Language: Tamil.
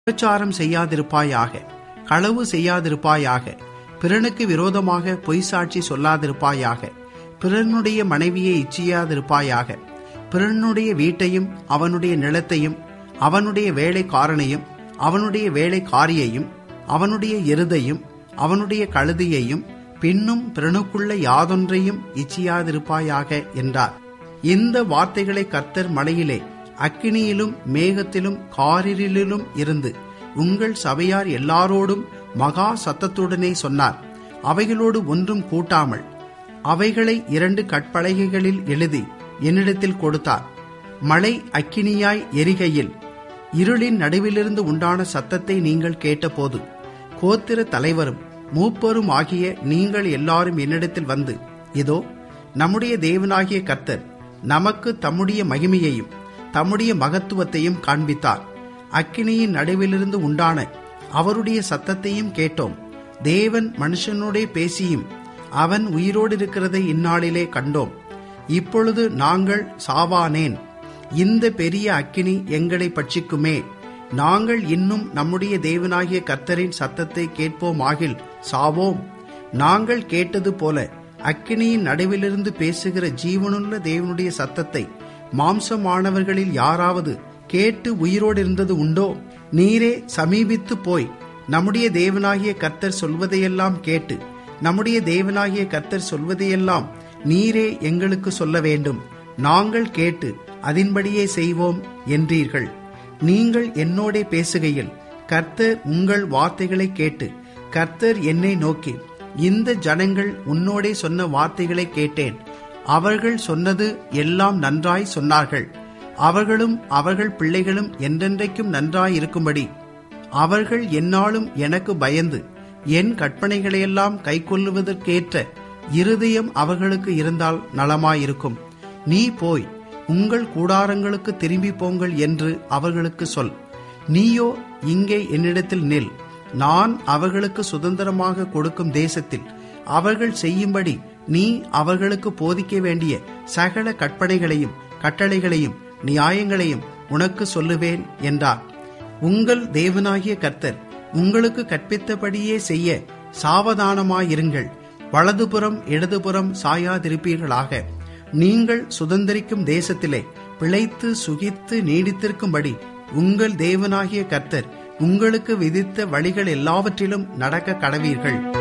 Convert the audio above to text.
விபச்சாரம் செய்யாதிருப்பாயாக, களவு செய்யாதிருப்பாயாக, பிறனுக்கு விரோதமாக பொய் சாட்சி சொல்லாதிருப்பாயாக, பிறனுடைய மனைவியை இச்சியாதிருப்பாயாக, பிறனுடைய வீட்டையும் அவனுடைய நிலத்தையும் அவனுடைய வேலைக்காரனையும் அவனுடைய வேலைக்காரியையும் அவனுடைய எருதையும் அவனுடைய கழுதையையும் பின்னும் பிறனுக்குள்ள யாதொன்றையும் இச்சியாதிருப்பாயாக என்றார். இந்த வார்த்தைகளை கர்த்தர் மலையிலே அக்கினியிலும் மேகத்திலும் காரிருளிலும் இருந்து உங்கள் சபையார் எல்லாரோடும் மகா சத்தத்துடனே சொன்னார். அவைகளோடு ஒன்றும் கூட்டாமல் அவைகளை 2 கற்பலகைகளில் எழுதி என்னிடத்தில் கொடுத்தார். மழை அக்கினியாய் எரிகையில் இருளின் நடுவிலிருந்து உண்டான சத்தத்தை நீங்கள் கேட்டபோது கோத்திர தலைவரும் மூப்பரும் ஆகிய நீங்கள் எல்லாரும் என்னிடத்தில் வந்து, இதோ நம்முடைய தேவனாகிய கர்த்தர் நமக்கு தம்முடைய மகிமையையும் தம்முடைய மகத்துவத்தையும் காண்பித்தார். அக்கினியின் நடுவிலிருந்து உண்டான அவருடைய சத்தத்தையும் கேட்டோம். தேவன் மனுஷனோடே பேசியும் அவன் உயிரோடு இருக்கிறதை இந்நாளிலே கண்டோம். இப்பொழுது நாங்கள் சாவானேன்? இந்த பெரிய அக்கினி எங்களை பட்சிக்குமே. நாங்கள் இன்னும் நம்முடைய தேவனாகிய கர்த்தரின் சத்தத்தை கேட்போமாகில் சாவோம். நாங்கள் கேட்டது போல அக்கினியின் நடுவிலிருந்து பேசுகிற ஜீவனுள்ள தேவனுடைய சத்தத்தை மாம்சமானவர்களில் யாராவது கேட்டு உயிரோடு இருந்தது உண்டோ? நீரே சமீபித்து போய் நம்முடைய தேவனாகிய கர்த்தர் சொல்வதையெல்லாம் கேட்டு நம்முடைய தேவனாகிய கர்த்தர் சொல்வதையெல்லாம் நீரே எங்களுக்கு சொல்ல வேண்டும். நாங்கள் கேட்டு அதின்படியே செய்வோம் என்றீர்கள். நீங்கள் என்னோடே பேசுகையில் கர்த்தர் உங்கள் வார்த்தைகளை கேட்டு, கர்த்தர் என்னை நோக்கி, இந்த ஜனங்கள் உன்னோடே சொன்ன வார்த்தைகளை கேட்டேன். அவர்கள் சொன்னது எல்லாம் நன்றாய் சொன்னார்கள். அவர்களும் அவர்கள் பிள்ளைகளும் என்றென்றைக்கும் நன்றாயிருக்கும்படி அவர்கள் எந்நாளும் எனக்கு பயந்து என் கற்பனைகளையெல்லாம் கைக்கொள்ளுவதற்கேற்ற இருதயம் அவர்களுக்கு இருந்தால் நலமாயிருக்கும். நீ போய் உங்கள் கூடாரங்களுக்கு திரும்பி போங்கள் என்று அவர்களுக்கு சொல். நீயோ இங்கே என்னிடத்தில் நில். நான் அவர்களுக்கு சுதந்திரமாக கொடுக்கும் தேசத்தில் அவர்கள் செய்யும்படி நீ அவர்களுக்கு போதிக்க வேண்டிய சகல கற்பனைகளையும் கட்டளைகளையும் நியாயங்களையும் உனக்கு சொல்லுவேன் என்றார். உங்கள் தேவனாகிய கர்த்தர் உங்களுக்கு கற்பித்தபடியே செய்ய சாவதானமாயிருங்கள். வலதுபுறம் இடதுபுறம் சாயாதிருப்பீர்களாக. நீங்கள் சுதந்திரிக்கும் தேசத்திலே பிழைத்து சுகித்து நீடித்திருக்கும்படி உங்கள் தேவனாகிய கர்த்தர் உங்களுக்கு விதித்த வழிகள் எல்லாவற்றிலும் நடக்க கடவீர்கள்.